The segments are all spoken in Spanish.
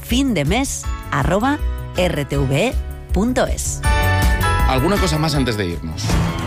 findemes@rtve.es. ¿Alguna cosa más antes de irnos?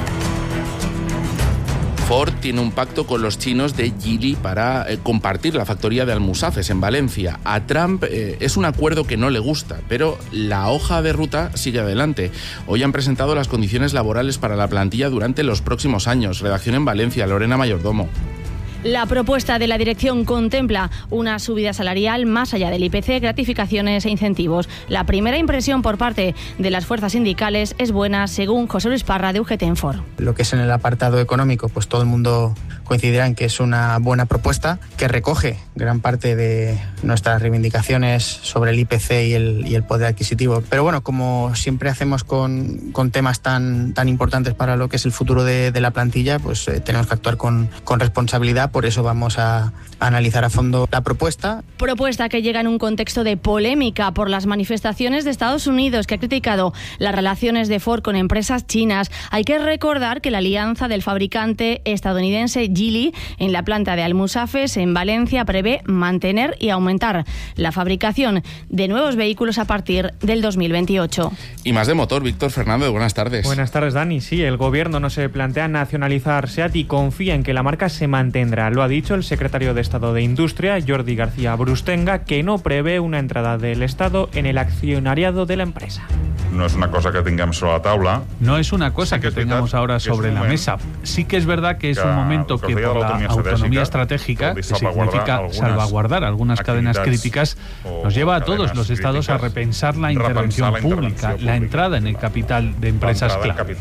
Ford tiene un pacto con los chinos de Geely para compartir la factoría de Almusafes en Valencia. A Trump es un acuerdo que no le gusta, pero la hoja de ruta sigue adelante. Hoy han presentado las condiciones laborales para la plantilla durante los próximos años. Redacción en Valencia, Lorena Mayordomo. La propuesta de la dirección contempla una subida salarial más allá del IPC, gratificaciones e incentivos. La primera impresión por parte de las fuerzas sindicales es buena, según José Luis Parra de UGT en Ford. Lo que es en el apartado económico, pues todo el mundo coincidirá en que es una buena propuesta que recoge gran parte de nuestras reivindicaciones sobre el IPC y el poder adquisitivo. Pero bueno, como siempre hacemos con temas tan importantes para lo que es el futuro de la plantilla, pues tenemos que actuar con responsabilidad. Por eso vamos a analizar a fondo la propuesta. Propuesta que llega en un contexto de polémica por las manifestaciones de Estados Unidos, que ha criticado las relaciones de Ford con empresas chinas. Hay que recordar que la alianza del fabricante estadounidense Geely en la planta de Almusafes en Valencia prevé mantener y aumentar la fabricación de nuevos vehículos a partir del 2028. Y más de motor, Víctor Fernández, buenas tardes. Buenas tardes, Dani. Sí, el gobierno no se plantea nacionalizar SEAT y confía en que la marca se mantendrá. Lo ha dicho el secretario de Estado de Industria, Jordi García Brustenga, que no prevé una entrada del Estado en el accionariado de la empresa. No es una cosa que tengamos sobre la tabla. No es una cosa que tengamos ahora sobre la mesa. Sí que es verdad que es un momento que por la autonomía estratégica, que significa salvaguardar algunas cadenas críticas, nos lleva a todos los estados a repensar la intervención pública, la entrada en el capital de empresas clave.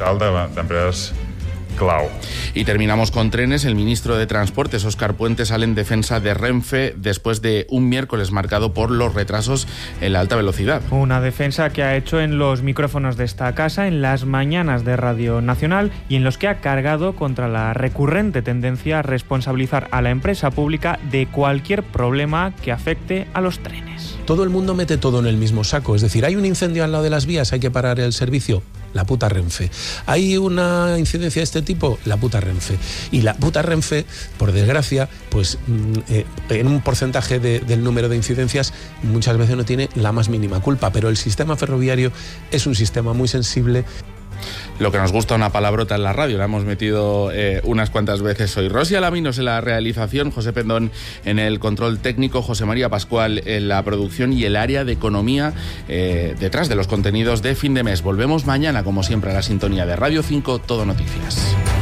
Y terminamos con trenes. El ministro de Transportes, Óscar Puente, sale en defensa de Renfe después de un miércoles marcado por los retrasos en la alta velocidad. Una defensa que ha hecho en los micrófonos de esta casa, en las mañanas de Radio Nacional, y en los que ha cargado contra la recurrente tendencia a responsabilizar a la empresa pública de cualquier problema que afecte a los trenes. Todo el mundo mete todo en el mismo saco. Es decir, hay un incendio al lado de las vías, hay que parar el servicio. La puta Renfe. Hay una incidencia de este tipo, la puta Renfe. Y la puta Renfe, por desgracia, pues en un porcentaje del número de incidencias muchas veces no tiene la más mínima culpa, pero el sistema ferroviario es un sistema muy sensible. Lo que nos gusta una palabrota en la radio, la hemos metido unas cuantas veces hoy. Rosy Alaminos en la realización, José Pendón en el control técnico, José María Pascual en la producción y el área de economía detrás de los contenidos de fin de mes. Volvemos mañana, como siempre, a la sintonía de Radio 5, Todo Noticias.